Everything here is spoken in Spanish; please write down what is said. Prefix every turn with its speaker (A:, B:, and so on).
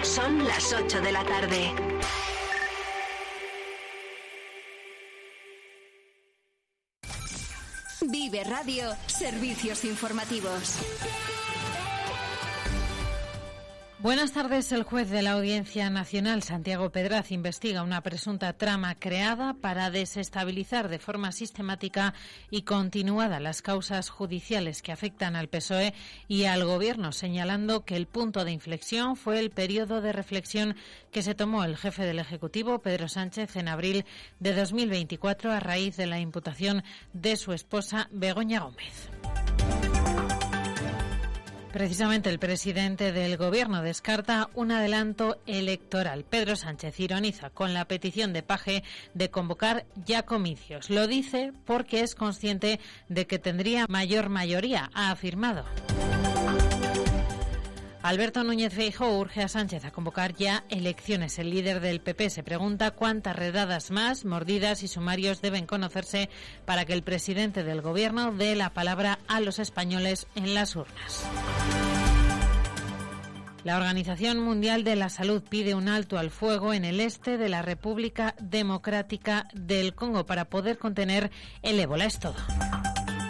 A: Son las 8 de la tarde. Vive Radio, servicios informativos.
B: Buenas tardes. El juez de la Audiencia Nacional, Santiago Pedraz, investiga una presunta trama creada para desestabilizar de forma sistemática y continuada las causas judiciales que afectan al PSOE y al Gobierno, señalando que el punto de inflexión fue el periodo de reflexión que se tomó el jefe del Ejecutivo, Pedro Sánchez, en abril de 2024 a raíz de la imputación de su esposa, Begoña Gómez. Precisamente el presidente del Gobierno descarta un adelanto electoral. Pedro Sánchez ironiza con la petición de Paje de convocar ya comicios. Lo dice porque es consciente de que tendría mayor mayoría, ha afirmado. Alberto Núñez Feijóo urge a Sánchez a convocar ya elecciones. El líder del PP se pregunta cuántas redadas más, mordidas y sumarios deben conocerse para que el presidente del Gobierno dé la palabra a los españoles en las urnas. La Organización Mundial de la Salud pide un alto al fuego en el este de la República Democrática del Congo para poder contener el ébola. Es todo.